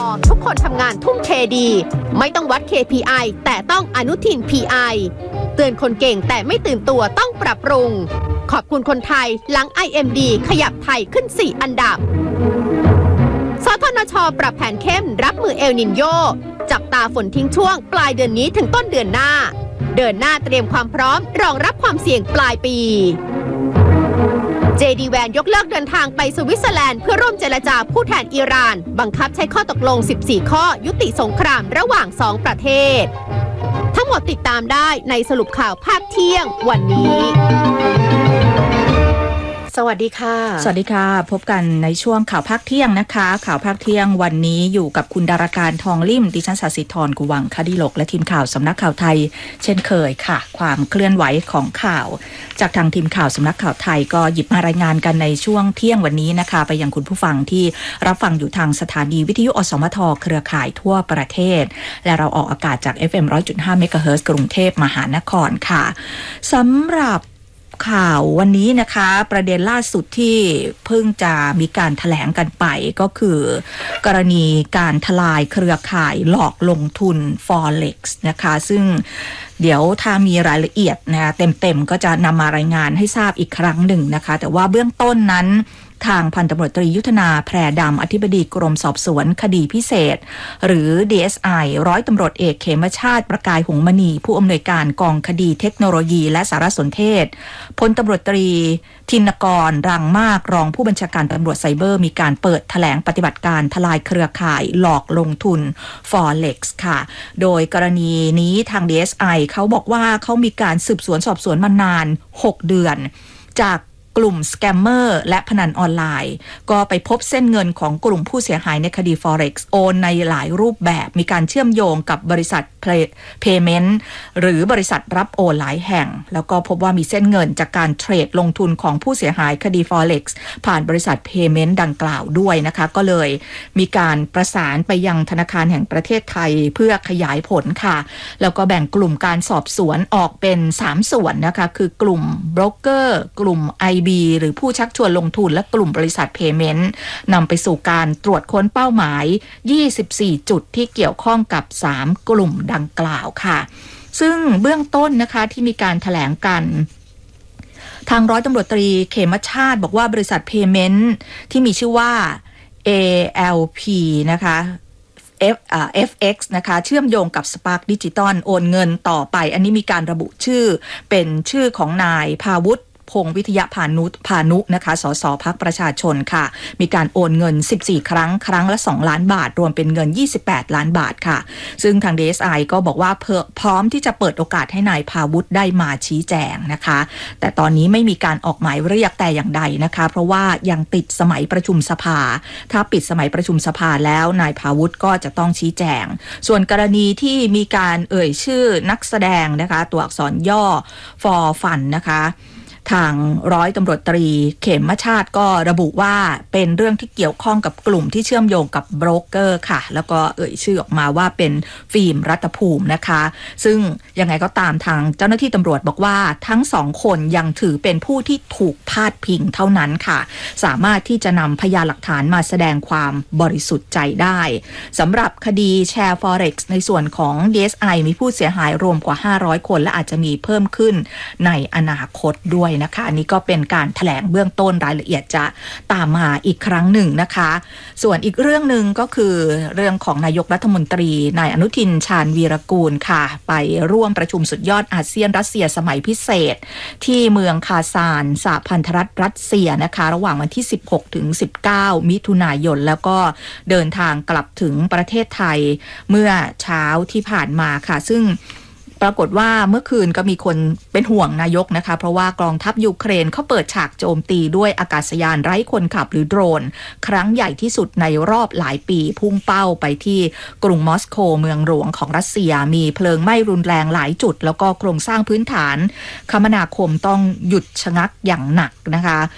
ทุกคนทำงานทุ่มเทดีไม่ต้องวัด KPI แต่ต้องอนุทิน PI เตือนคนเก่งแต่ไม่ตื่นตัวต้องปรับปรุงขอบคุณคนไทยหลัง IMD ขยับไทยขึ้น4อันดับสทนช.ปรับแผนเข้มรับมือเอลนินโยจับตาฝนทิ้งช่วงปลายเดือนนี้ถึงต้นเดือนหน้าเดินหน้าเตรียมความพร้อมรองรับความเสี่ยงปลายปีJD Van ยกเลิกเดินทางไปสวิตเซอร์แลนด์เพื่อร่วมเจรจาผู้แทนอิหร่านบังคับใช้ข้อตกลง14ข้อยุติสงครามระหว่าง2ประเทศทั้งหมดติดตามได้ในสรุปข่าวภาคเที่ยงวันนี้สวัสดีค่ะสวัสดีค่ะพบกันในช่วงข่าวภาคเที่ยงนะคะข่าวภาคเที่ยงวันนี้อยู่กับคุณดาราการทองลิ่มดิฉันศศิธรกุวังคดิลกและทีมข่าวสำนักข่าวไทยเช่นเคยค่ะความเคลื่อนไหวของข่าวจากทางทีมข่าวสำนักข่าวไทยก็หยิบมารายงานกันในช่วงเที่ยงวันนี้นะคะไปยังคุณผู้ฟังที่รับฟังอยู่ทางสถานีวิทยุอสมทเครือข่ายทั่วประเทศและเราออกอากาศจาก FM 100.5 เมกะเฮิรตซ์กรุงเทพมหานครค่ะสำหรับข่าววันนี้นะคะประเด็นล่าสุดที่เพิ่งจะมีการแถลงกันไปก็คือกรณีการทลายเครือข่ายหลอกลงทุน Forex นะคะซึ่งเดี๋ยวถ้ามีรายละเอียดนะเต็มๆก็จะนำมารายงานให้ทราบอีกครั้งหนึ่งนะคะแต่ว่าเบื้องต้นนั้นทางพันตำรวจตรียุทธนาแพรดำอธิบดีกรมสอบสวนคดีพิเศษหรือ DSI ร้อยตำรวจเอกเขมชาติประกายหงส์มณีผู้อำนวยการกองคดีเทคโนโลยีและสารสนเทศพลตำรวจตรีธินกรรังมากรองผู้บัญชาการตำรวจไซเบอร์มีการเปิดแถลงปฏิบัติการทลายเครือข่ายหลอกลงทุน Forex ค่ะโดยกรณีนี้ทาง DSI เขาบอกว่าเขามีการสืบสวนสอบสวนมานาน6เดือนจากกลุ่มสแกมเมอร์และพนันออนไลน์ก็ไปพบเส้นเงินของกลุ่มผู้เสียหายในคดี Forex โอนในหลายรูปแบบมีการเชื่อมโยงกับบริษัท Payment หรือบริษัทรับโอนหลายแห่งแล้วก็พบว่ามีเส้นเงินจากการเทรดลงทุนของผู้เสียหายคดี Forex ผ่านบริษัท Payment ดังกล่าวด้วยนะคะก็เลยมีการประสานไปยังธนาคารแห่งประเทศไทยเพื่อขยายผลค่ะแล้วก็แบ่งกลุ่มการสอบสวนออกเป็น3ส่วนนะคะคือกลุ่มโบรกเกอร์กลุ่ม IB หรือผู้ชักชวนลงทุนและกลุ่มบริษัท Payment นำไปสู่การตรวจค้นเป้าหมาย24จุดที่เกี่ยวข้องกับ3กลุ่มดังกล่าวค่ะซึ่งเบื้องต้นนะคะที่มีการแถลงกันทางร้อยตำรวจตรีเขมชาติบอกว่าบริษัท Payment ที่มีชื่อว่า ALP นะคะ FX นะคะเชื่อมโยงกับ Spark Digital โอนเงินต่อไปอันนี้มีการระบุชื่อเป็นชื่อของนายภาวุฒิพงษ์วิทยาพานุนะคะสสพรรคประชาชนค่ะมีการโอนเงิน14ครั้งครั้งละ2ล้านบาทรวมเป็นเงิน28ล้านบาทค่ะซึ่งทาง DSI ก็บอกว่าพร้อมที่จะเปิดโอกาสให้นายภาวุฒิได้มาชี้แจงนะคะแต่ตอนนี้ไม่มีการออกหมายเรียกแต่อย่างใดนะคะเพราะว่ายังติดสมัยประชุมสภาถ้าปิดสมัยประชุมสภาแล้วนายภาวุฒิก็จะต้องชี้แจงส่วนกรณีที่มีการชื่อนักแสดงนะคะตัวอักษรย่อ for fun นะคะทางร้อยตำรวจตรีเขมชาติก็ระบุว่าเป็นเรื่องที่เกี่ยวข้องกับกลุ่มที่เชื่อมโยงกับโบรกเกอร์ค่ะแล้วก็ชื่อออกมาว่าเป็นฟิล์มรัตภูมินะคะซึ่งยังไงก็ตามทางเจ้าหน้าที่ตำรวจบอกว่าทั้ง2คนยังถือเป็นผู้ที่ถูกพาดพิงเท่านั้นค่ะสามารถที่จะนำพยานหลักฐานมาแสดงความบริสุทธิ์ใจได้สำหรับคดีแชร์ Forex ในส่วนของ DSI มีผู้เสียหายรวมกว่า500คนและอาจจะมีเพิ่มขึ้นในอนาคตด้วยนะคะอันนี้ก็เป็นการแถลงเบื้องต้นรายละเอียดจะตามมาอีกครั้งหนึ่งนะคะส่วนอีกเรื่องหนึ่งก็คือเรื่องของนายกรัฐมนตรีนายอนุทินชาญวีรกูลค่ะไปร่วมประชุมสุดยอดอาเซียนรัสเซียสมัยพิเศษที่เมืองคาซานสหพันธรัฐรัสเซียนะคะระหว่างวันที่16ถึง19มิถุนายนแล้วก็เดินทางกลับถึงประเทศไทยเมื่อเช้าที่ผ่านมาค่ะซึ่งปรากฏว่าเมื่อคืนก็มีคนเป็นห่วงนายกนะคะเพราะว่ากองทัพยูเครนเขาเปิดฉากโจมตีด้วยอากาศยานไร้คนขับหรือโดรนครั้งใหญ่ที่สุดในรอบหลายปีพุ่งเป้าไปที่กรุงมอสโกเมืองหลวงของรัสเซียมีเพลิงไหม้รุนแรงหลายจุดแล้วก็โครงสร้างพื้นฐานคมนาคมต้องหยุดชะงักอย่างหนักนะคะ